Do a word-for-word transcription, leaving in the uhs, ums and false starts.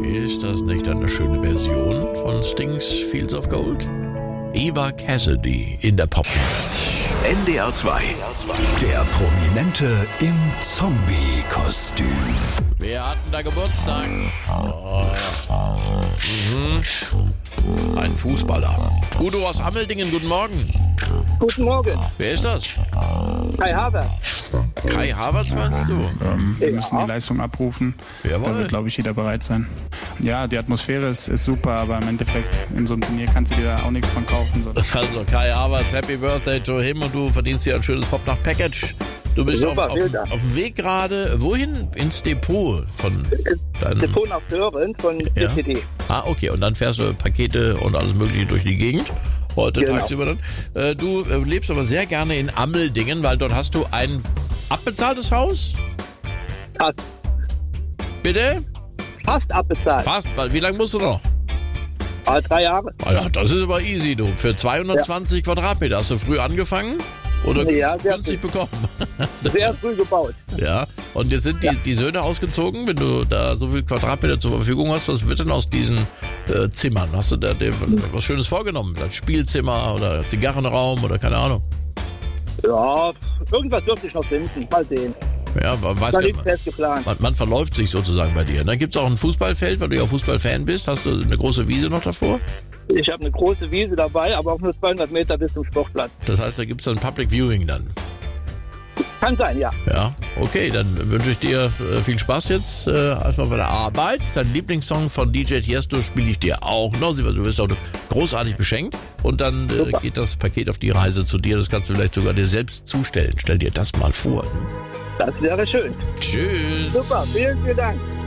Ist das nicht eine schöne Version von Stings Fields of Gold? Eva Cassidy in der Popnacht. N D R zwei. Der Prominente im Zombie-Kostüm. Wir hatten da Geburtstag. Oh. Mhm. Ein Fußballer. Udo aus Ammeldingen, guten Morgen. Guten Morgen. Wer ist das? Kai Havertz. Kai Havertz meinst du? Ähm, wir Ja. müssen die Leistung abrufen. Jawohl. Da wird, glaube ich, jeder bereit sein. Ja, die Atmosphäre ist, ist super, aber im Endeffekt in so einem Turnier kannst du dir da auch nichts von kaufen. So. Also Kai Havertz, Happy Birthday to him und du verdienst dir ein schönes Popnacht-Package. Du bist Super, auf, auf, vielen Dank. auf dem Weg gerade, wohin? Ins Depot von deinem... Depot nach Dören von Ja. D P D. Ah, okay. Und dann fährst du Pakete und alles mögliche durch die Gegend. Heute Genau. tagsüber dann. Äh, du äh, lebst aber sehr gerne in Ammeldingen, weil dort hast du ein abbezahltes Haus? Fast, Bitte? fast abbezahlt. Fast. Weil wie lange musst du noch? Ah, drei Jahre. Ah, ja, das ist aber easy, du. Für zweihundertzwanzig Quadratmeter. Hast du früh angefangen? Oder Ja, günst- sehr günstig bekommen? Sehr früh gebaut. Ja. Und jetzt sind die, die Söhne ausgezogen, wenn du da so viel Quadratmeter zur Verfügung hast. Was wird denn aus diesen äh, Zimmern? Hast du da dir was Schönes vorgenommen? Vielleicht Spielzimmer oder Zigarrenraum oder keine Ahnung? Ja, irgendwas dürfte ich noch finden. Mal sehen. Ja, man weiß Da ja, liegt fest geplant. man, man verläuft sich sozusagen bei dir. Dann gibt es auch ein Fußballfeld, weil du ja Fußballfan bist. Hast du eine große Wiese noch davor? Ich habe eine große Wiese dabei, aber auch nur zweihundert Meter bis zum Sportplatz. Das heißt, da gibt es dann Public Viewing dann. Kann sein, ja. Ja, okay, dann wünsche ich dir äh, viel Spaß jetzt äh, erstmal bei der Arbeit. Dein Lieblingssong von D J Tiesto spiele ich dir auch noch. Du wirst auch großartig beschenkt. Und dann äh, geht das Paket auf die Reise zu dir. Das kannst du vielleicht sogar dir selbst zustellen. Stell dir das mal vor. Das wäre schön. Tschüss. Super, vielen, vielen Dank.